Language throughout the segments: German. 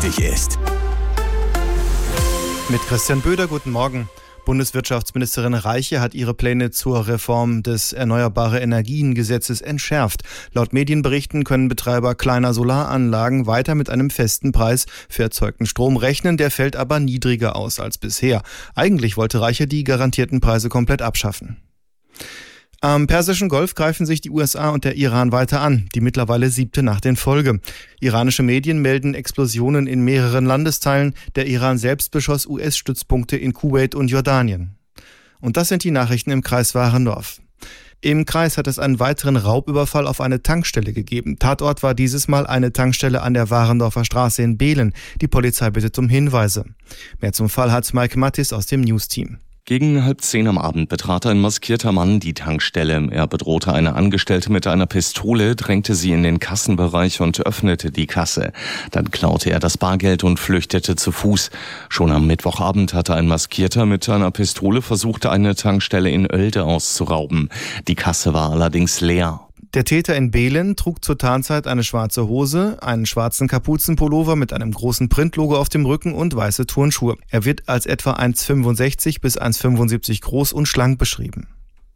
wichtig ist. Mit Christian Böder, guten Morgen. Bundeswirtschaftsministerin Reiche hat ihre Pläne zur Reform des Erneuerbare-Energien-Gesetzes entschärft. Laut Medienberichten können Betreiber kleiner Solaranlagen weiter mit einem festen Preis für erzeugten Strom rechnen. Der fällt aber niedriger aus als bisher. Eigentlich wollte Reiche die garantierten Preise komplett abschaffen. Am Persischen Golf greifen sich die USA und der Iran weiter an, die mittlerweile 7. Nacht in Folge. Iranische Medien melden Explosionen in mehreren Landesteilen. Der Iran selbst beschoss US-Stützpunkte in Kuwait und Jordanien. Und das sind die Nachrichten im Kreis Warendorf. Im Kreis hat es einen weiteren Raubüberfall auf eine Tankstelle gegeben. Tatort war dieses Mal eine Tankstelle an der Warendorfer Straße in Behlen. Die Polizei bittet um Hinweise. Mehr zum Fall hat Mike Mattis aus dem News-Team. Gegen 9:30 am Abend betrat ein maskierter Mann die Tankstelle. Er bedrohte eine Angestellte mit einer Pistole, drängte sie in den Kassenbereich und öffnete die Kasse. Dann klaute er das Bargeld und flüchtete zu Fuß. Schon am Mittwochabend hatte ein Maskierter mit einer Pistole versucht, eine Tankstelle in Oelde auszurauben. Die Kasse war allerdings leer. Der Täter in Behlen trug zur Tarnzeit eine schwarze Hose, einen schwarzen Kapuzenpullover mit einem großen Printlogo auf dem Rücken und weiße Turnschuhe. Er wird als etwa 1,65 bis 1,75 groß und schlank beschrieben.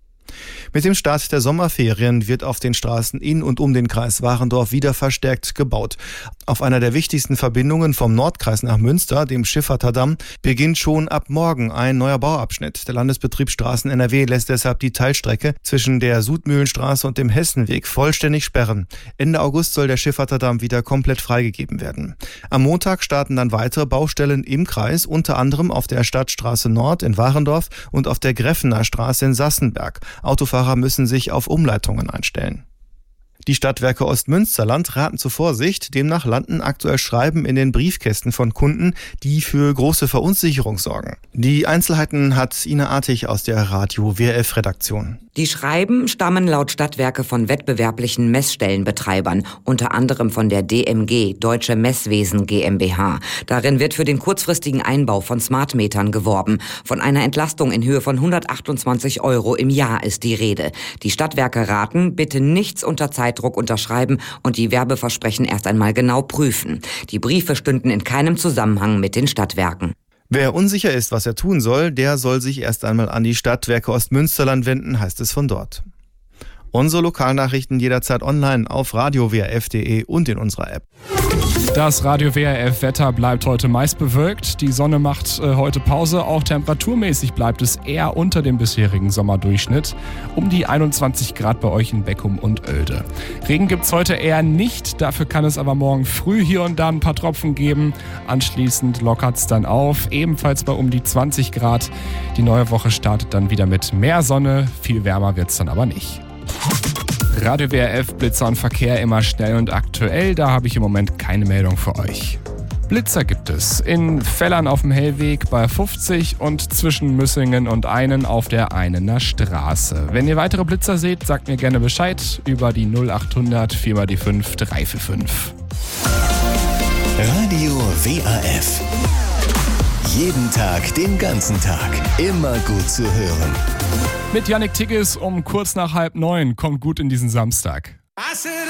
Mit dem Start der Sommerferien wird auf den Straßen in und um den Kreis Warendorf wieder verstärkt gebaut. Auf einer der wichtigsten Verbindungen vom Nordkreis nach Münster, dem Schifferterdamm, beginnt schon ab morgen ein neuer Bauabschnitt. Der Landesbetrieb Straßen NRW lässt deshalb die Teilstrecke zwischen der Sudmühlenstraße und dem Hessenweg vollständig sperren. Ende August soll der Schifferterdamm wieder komplett freigegeben werden. Am Montag starten dann weitere Baustellen im Kreis, unter anderem auf der Stadtstraße Nord in Warendorf und auf der Greffener Straße in Sassenberg. Autofahrer müssen sich auf Umleitungen einstellen. Die Stadtwerke Ostmünsterland raten zur Vorsicht. Demnach landen aktuell Schreiben in den Briefkästen von Kunden, die für große Verunsicherung sorgen. Die Einzelheiten hat Ina Artig aus der Radio WRF-Redaktion. Die Schreiben stammen laut Stadtwerke von wettbewerblichen Messstellenbetreibern, unter anderem von der DMG, Deutsche Messwesen GmbH. Darin wird für den kurzfristigen Einbau von Smartmetern geworben. Von einer Entlastung in Höhe von 128 € im Jahr ist die Rede. Die Stadtwerke raten, bitte nichts unter Zeitdruck unterschreiben und die Werbeversprechen erst einmal genau prüfen. Die Briefe stünden in keinem Zusammenhang mit den Stadtwerken. Wer unsicher ist, was er tun soll, der soll sich erst einmal an die Stadtwerke Ostmünsterland wenden, heißt es von dort. Unsere Lokalnachrichten jederzeit online auf radio-WRF.de und in unserer App. Das Radio WRF-Wetter bleibt heute meist bewölkt. Die Sonne macht heute Pause. Auch temperaturmäßig bleibt es eher unter dem bisherigen Sommerdurchschnitt. Um die 21 Grad bei euch in Beckum und Oelde. Regen gibt's heute eher nicht. Dafür kann es aber morgen früh hier und da ein paar Tropfen geben. Anschließend lockert's dann auf. Ebenfalls bei um die 20 Grad. Die neue Woche startet dann wieder mit mehr Sonne. Viel wärmer wird's dann aber nicht. Radio WRF, Blitzer und Verkehr immer schnell und aktuell. Da habe ich im Moment keine Meldung für euch. Blitzer gibt es in Fellern auf dem Hellweg bei 50 und zwischen Müssingen und Einen auf der Einener Straße. Wenn ihr weitere Blitzer seht, sagt mir gerne Bescheid über die 0800 4x5 345. Radio WRF. Jeden Tag, den ganzen Tag. Immer gut zu hören. Mit Yannick Tigges um kurz nach 8:30. Kommt gut in diesen Samstag.